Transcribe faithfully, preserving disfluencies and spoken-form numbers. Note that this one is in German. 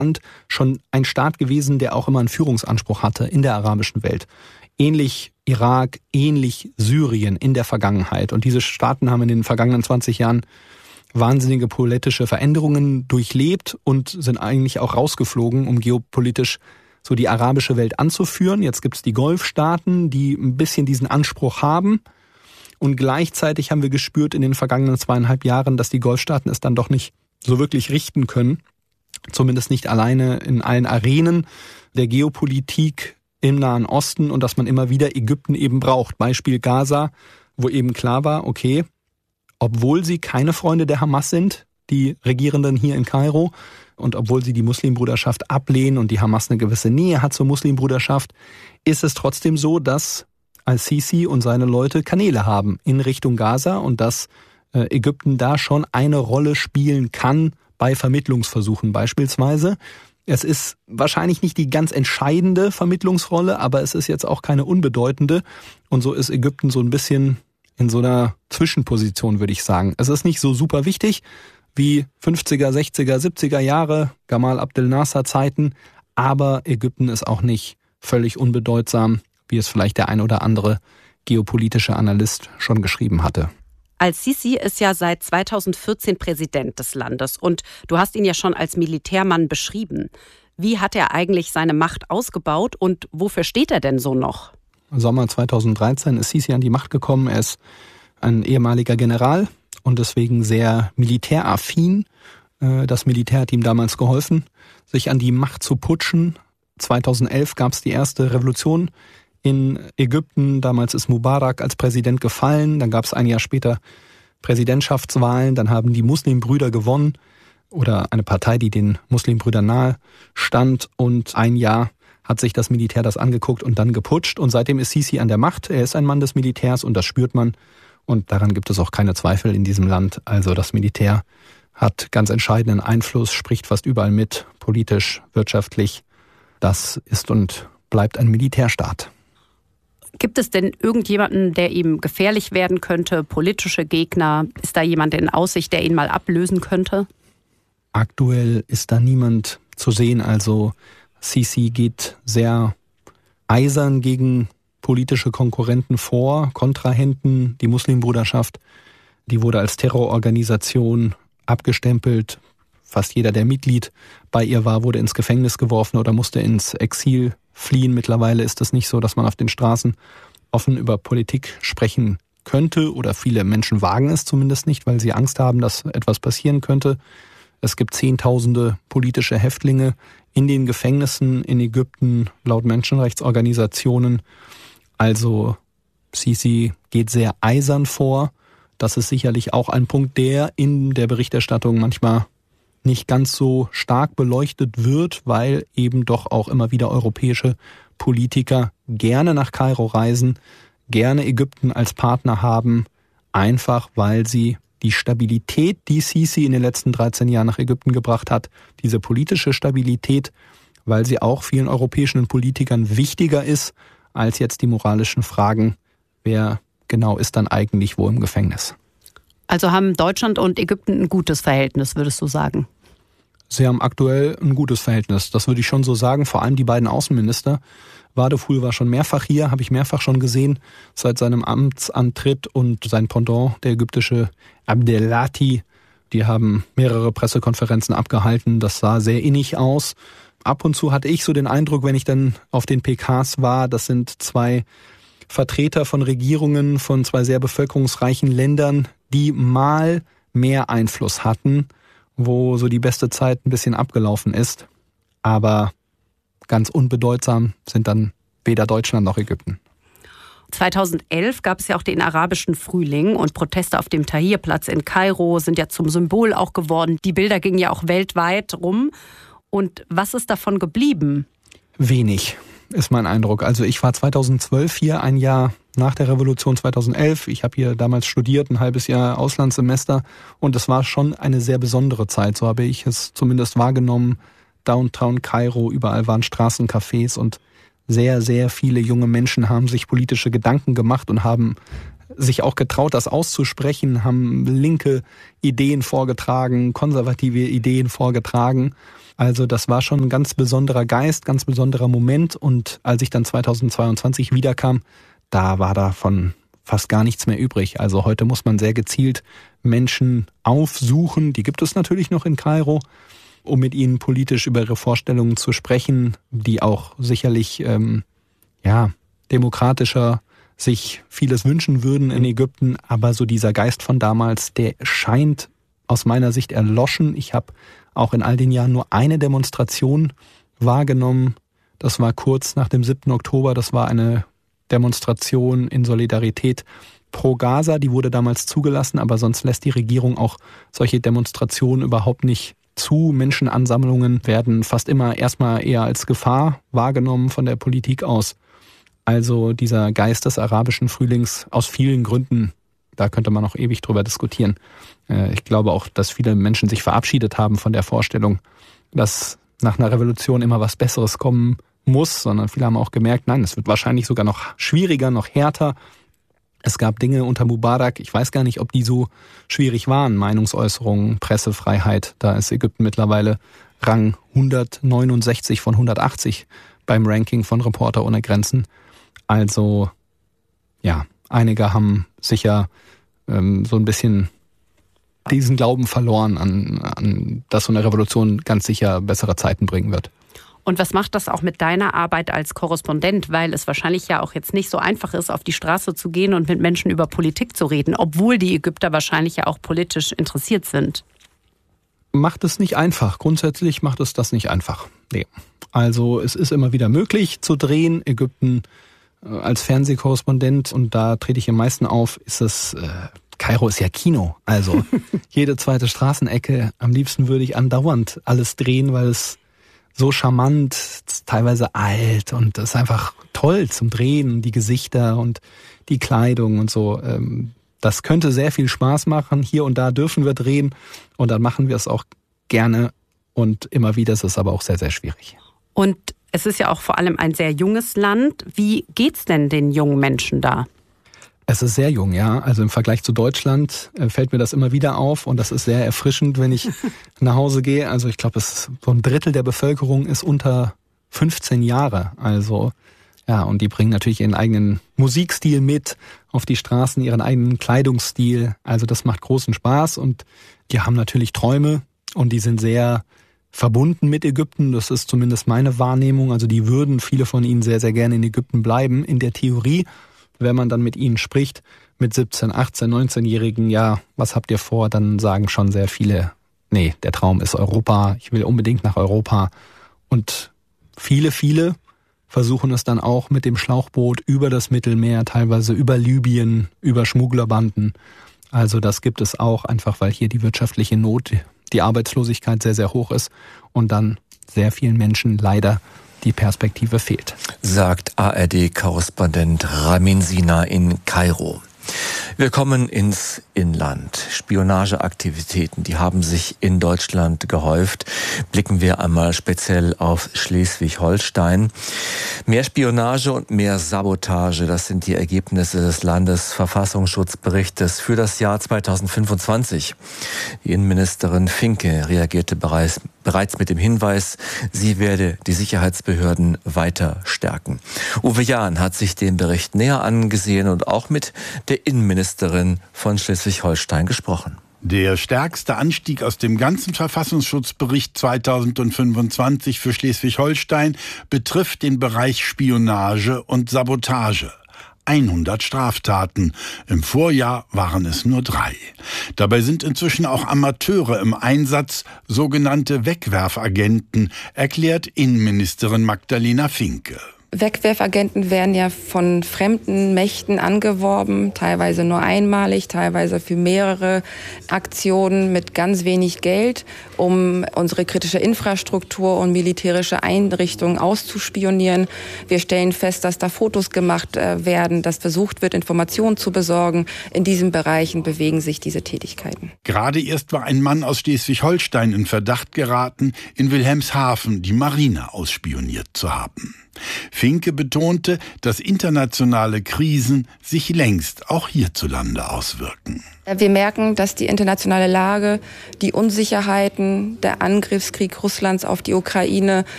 und schon ein Staat gewesen, der auch immer einen Führungsanspruch hatte in der arabischen Welt. Ähnlich Irak, ähnlich Syrien in der Vergangenheit. Und diese Staaten haben in den vergangenen zwanzig Jahren wahnsinnige politische Veränderungen durchlebt und sind eigentlich auch rausgeflogen, um geopolitisch so die arabische Welt anzuführen. Jetzt gibt es die Golfstaaten, die ein bisschen diesen Anspruch haben. Und gleichzeitig haben wir gespürt in den vergangenen zweieinhalb Jahren, dass die Golfstaaten es dann doch nicht so wirklich richten können. Zumindest nicht alleine in allen Arenen der Geopolitik im Nahen Osten und dass man immer wieder Ägypten eben braucht. Beispiel Gaza, wo eben klar war, okay, obwohl sie keine Freunde der Hamas sind, die Regierenden hier in Kairo, und obwohl sie die Muslimbruderschaft ablehnen und die Hamas eine gewisse Nähe hat zur Muslimbruderschaft, ist es trotzdem so, dass al-Sisi und seine Leute Kanäle haben in Richtung Gaza und dass äh, Ägypten da schon eine Rolle spielen kann bei Vermittlungsversuchen beispielsweise. Es ist wahrscheinlich nicht die ganz entscheidende Vermittlungsrolle, aber es ist jetzt auch keine unbedeutende. Und so ist Ägypten so ein bisschen in so einer Zwischenposition, würde ich sagen. Es ist nicht so super wichtig wie fünfziger, sechziger, siebziger Jahre, Gamal Abdel Nasser Zeiten, aber Ägypten ist auch nicht völlig unbedeutsam, wie es vielleicht der ein oder andere geopolitische Analyst schon geschrieben hatte. Al-Sisi ist ja seit zweitausendvierzehn Präsident des Landes und du hast ihn ja schon als Militärmann beschrieben. Wie hat er eigentlich seine Macht ausgebaut und wofür steht er denn so noch? Sommer zweitausenddreizehn ist Sisi an die Macht gekommen. Er ist ein ehemaliger General und deswegen sehr militäraffin. Das Militär hat ihm damals geholfen, sich an die Macht zu putschen. zweitausendelf gab es die erste Revolution in Ägypten. Damals ist Mubarak als Präsident gefallen. Dann gab es ein Jahr später Präsidentschaftswahlen. Dann haben die Muslimbrüder gewonnen oder eine Partei, die den Muslimbrüdern nahe stand. Und ein Jahr hat sich das Militär das angeguckt und dann geputscht. Und seitdem ist Sisi an der Macht. Er ist ein Mann des Militärs und das spürt man. Und daran gibt es auch keine Zweifel in diesem Land. Also das Militär hat ganz entscheidenden Einfluss, spricht fast überall mit, politisch, wirtschaftlich. Das ist und bleibt ein Militärstaat. Gibt es denn irgendjemanden, der ihm gefährlich werden könnte, politische Gegner? Ist da jemand in Aussicht, der ihn mal ablösen könnte? Aktuell ist da niemand zu sehen. Also Sisi geht sehr eisern gegen politische Konkurrenten vor, Kontrahenten. Die Muslimbruderschaft, die wurde als Terrororganisation abgestempelt. Fast jeder, der Mitglied bei ihr war, wurde ins Gefängnis geworfen oder musste ins Exil fliehen. Mittlerweile ist es nicht so, dass man auf den Straßen offen über Politik sprechen könnte oder viele Menschen wagen es zumindest nicht, weil sie Angst haben, dass etwas passieren könnte. Es gibt Zehntausende politische Häftlinge in den Gefängnissen in Ägypten laut Menschenrechtsorganisationen. Also Sisi geht sehr eisern vor. Das ist sicherlich auch ein Punkt, der in der Berichterstattung manchmal nicht ganz so stark beleuchtet wird, weil eben doch auch immer wieder europäische Politiker gerne nach Kairo reisen, gerne Ägypten als Partner haben, einfach weil sie die Stabilität, die Sisi in den letzten dreizehn Jahren nach Ägypten gebracht hat, diese politische Stabilität, weil sie auch vielen europäischen Politikern wichtiger ist als jetzt die moralischen Fragen, wer genau ist dann eigentlich wo im Gefängnis. Also haben Deutschland und Ägypten ein gutes Verhältnis, würdest du sagen? Sie haben aktuell ein gutes Verhältnis, das würde ich schon so sagen, vor allem die beiden Außenminister. Wadeful war schon mehrfach hier, habe ich mehrfach schon gesehen, seit seinem Amtsantritt, und sein Pendant, der ägyptische Abdelati, die haben mehrere Pressekonferenzen abgehalten, das sah sehr innig aus. Ab und zu hatte ich so den Eindruck, wenn ich dann auf den P Ks war, das sind zwei Vertreter von Regierungen von zwei sehr bevölkerungsreichen Ländern, die mal mehr Einfluss hatten, wo so die beste Zeit ein bisschen abgelaufen ist. Aber ganz unbedeutsam sind dann weder Deutschland noch Ägypten. zweitausendelf gab es ja auch den arabischen Frühling und Proteste auf dem Tahrirplatz in Kairo sind ja zum Symbol auch geworden. Die Bilder gingen ja auch weltweit rum. Und was ist davon geblieben? Wenig, ist mein Eindruck. Also ich war zweitausendzwölf hier, ein Jahr nach der Revolution zweitausendelf. Ich habe hier damals studiert, ein halbes Jahr Auslandssemester. Und es war schon eine sehr besondere Zeit, so habe ich es zumindest wahrgenommen. Downtown Kairo, überall waren Straßencafés und sehr, sehr viele junge Menschen haben sich politische Gedanken gemacht und haben sich auch getraut, das auszusprechen, haben linke Ideen vorgetragen, konservative Ideen vorgetragen. Also das war schon ein ganz besonderer Geist, ganz besonderer Moment. Und als ich dann zweitausendzweiundzwanzig wiederkam, da war davon fast gar nichts mehr übrig. Also heute muss man sehr gezielt Menschen aufsuchen, die gibt es natürlich noch in Kairo, um mit ihnen politisch über ihre Vorstellungen zu sprechen, die auch sicherlich ähm, ja demokratischer sich vieles wünschen würden in Ägypten. Aber so dieser Geist von damals, der scheint aus meiner Sicht erloschen. Ich habe auch in all den Jahren nur eine Demonstration wahrgenommen. Das war kurz nach dem siebten Oktober. Das war eine Demonstration in Solidarität pro Gaza. Die wurde damals zugelassen, aber sonst lässt die Regierung auch solche Demonstrationen überhaupt nicht zu. Menschenansammlungen werden fast immer erstmal eher als Gefahr wahrgenommen von der Politik aus. Also dieser Geist des arabischen Frühlings aus vielen Gründen, da könnte man noch ewig drüber diskutieren. Ich glaube auch, dass viele Menschen sich verabschiedet haben von der Vorstellung, dass nach einer Revolution immer was Besseres kommen muss, sondern viele haben auch gemerkt, nein, es wird wahrscheinlich sogar noch schwieriger, noch härter. Es gab Dinge unter Mubarak, ich weiß gar nicht, ob die so schwierig waren, Meinungsäußerungen, Pressefreiheit. Da ist Ägypten mittlerweile Rang hundertneunundsechzig von hundertachtzig beim Ranking von Reporter ohne Grenzen. Also ja, einige haben sicher ähm, so ein bisschen diesen Glauben verloren, an, an, dass so eine Revolution ganz sicher bessere Zeiten bringen wird. Und was macht das auch mit deiner Arbeit als Korrespondent? Weil es wahrscheinlich ja auch jetzt nicht so einfach ist, auf die Straße zu gehen und mit Menschen über Politik zu reden, obwohl die Ägypter wahrscheinlich ja auch politisch interessiert sind. Macht es nicht einfach. Grundsätzlich macht es das nicht einfach. Nee. Also es ist immer wieder möglich zu drehen. Ägypten äh, als Fernsehkorrespondent, und da trete ich am meisten auf, ist es... Äh, Kairo ist ja Kino. Also jede zweite Straßenecke, am liebsten würde ich andauernd alles drehen, weil es so charmant, teilweise alt, und das ist einfach toll zum Drehen, die Gesichter und die Kleidung und so. Das könnte sehr viel Spaß machen. Hier und da dürfen wir drehen und dann machen wir es auch gerne, und immer wieder ist es aber auch sehr, sehr schwierig. Und es ist ja auch vor allem ein sehr junges Land. Wie geht's denn den jungen Menschen da? Es ist sehr jung, ja. Also im Vergleich zu Deutschland äh, fällt mir das immer wieder auf, und das ist sehr erfrischend, wenn ich nach Hause gehe. Also ich glaube, es so ein Drittel der Bevölkerung ist unter fünfzehn Jahre. Also ja, und die bringen natürlich ihren eigenen Musikstil mit auf die Straßen, ihren eigenen Kleidungsstil. Also das macht großen Spaß, und die haben natürlich Träume, und die sind sehr verbunden mit Ägypten. Das ist zumindest meine Wahrnehmung. Also die würden, viele von ihnen, sehr, sehr gerne in Ägypten bleiben, in der Theorie. Wenn man dann mit ihnen spricht, mit siebzehn-, achtzehn-, neunzehnjährigen, ja, was habt ihr vor? Dann sagen schon sehr viele, nee, der Traum ist Europa, ich will unbedingt nach Europa. Und viele, viele versuchen es dann auch mit dem Schlauchboot über das Mittelmeer, teilweise über Libyen, über Schmugglerbanden. Also das gibt es auch, einfach weil hier die wirtschaftliche Not, die Arbeitslosigkeit sehr, sehr hoch ist und dann sehr vielen Menschen leider die Perspektive fehlt. Sagt A R D-Korrespondent Ramin Sina in Kairo. Wir kommen ins Inland. Spionageaktivitäten, die haben sich in Deutschland gehäuft. Blicken wir einmal speziell auf Schleswig-Holstein. Mehr Spionage und mehr Sabotage, das sind die Ergebnisse des Landesverfassungsschutzberichtes für das Jahr zweitausendfünfundzwanzig. Die Innenministerin Finke reagierte bereits, bereits mit dem Hinweis, sie werde die Sicherheitsbehörden weiter stärken. Uwe Jahn hat sich den Bericht näher angesehen und auch mit der Innenministerin von Schleswig-Holstein gesprochen. Der stärkste Anstieg aus dem ganzen Verfassungsschutzbericht zweitausendfünfundzwanzig für Schleswig-Holstein betrifft den Bereich Spionage und Sabotage. hundert Straftaten. Im Vorjahr waren es nur drei. Dabei sind inzwischen auch Amateure im Einsatz, sogenannte Wegwerfagenten, erklärt Innenministerin Magdalena Finke. Wegwerfagenten werden ja von fremden Mächten angeworben, teilweise nur einmalig, teilweise für mehrere Aktionen mit ganz wenig Geld, um unsere kritische Infrastruktur und militärische Einrichtungen auszuspionieren. Wir stellen fest, dass da Fotos gemacht werden, dass versucht wird, Informationen zu besorgen. In diesen Bereichen bewegen sich diese Tätigkeiten. Gerade erst war ein Mann aus Schleswig-Holstein in Verdacht geraten, in Wilhelmshaven die Marine ausspioniert zu haben. Finke betonte, dass internationale Krisen sich längst auch hierzulande auswirken. Wir merken, dass die internationale Lage, die Unsicherheiten, der Angriffskrieg Russlands auf die Ukraine